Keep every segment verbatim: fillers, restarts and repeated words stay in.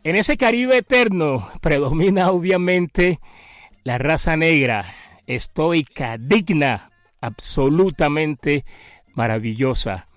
En ese Caribe eterno predomina obviamente la raza negra, estoica, digna, absolutamente maravillosa,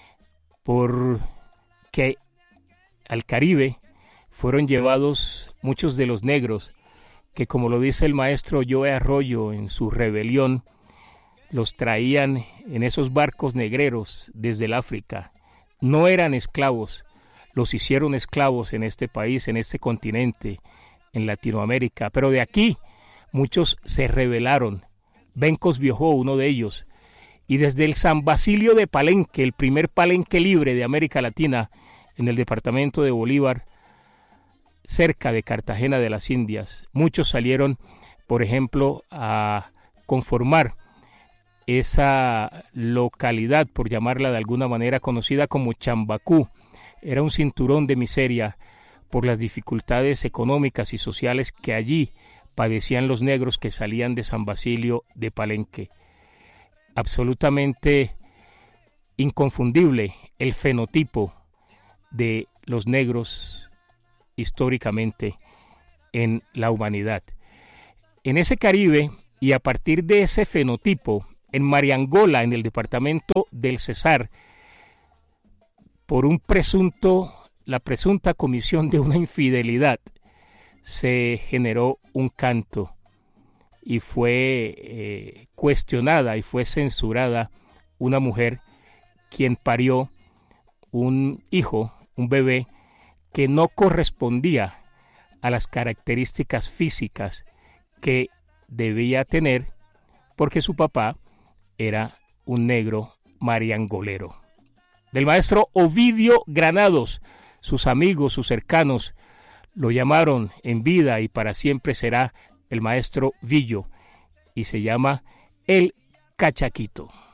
porque al Caribe fueron llevados muchos de los negros que, como lo dice el maestro Joe Arroyo en su Rebelión, los traían en esos barcos negreros desde el África. No eran esclavos, los hicieron esclavos en este país, en este continente, en Latinoamérica. Pero de aquí muchos se rebelaron. Bencos Biojó, uno de ellos. Y desde el San Basilio de Palenque, el primer palenque libre de América Latina, en el departamento de Bolívar, cerca de Cartagena de las Indias, muchos salieron, por ejemplo, a conformar esa localidad, por llamarla de alguna manera, conocida como Chambacú. Era un cinturón de miseria por las dificultades económicas y sociales que allí padecían los negros que salían de San Basilio de Palenque. Absolutamente inconfundible el fenotipo de los negros históricamente en la humanidad. En ese Caribe, y a partir de ese fenotipo, en Mariangola, en el departamento del Cesar, por un presunto, la presunta comisión de una infidelidad, se generó un canto y fue eh, cuestionada y fue censurada una mujer quien parió un hijo, un bebé, que no correspondía a las características físicas que debía tener porque su papá era un negro mariangolero. Del maestro Ovidio Granados, sus amigos, sus cercanos, lo llamaron en vida y para siempre será el maestro Villo, y se llama El Cachaquito.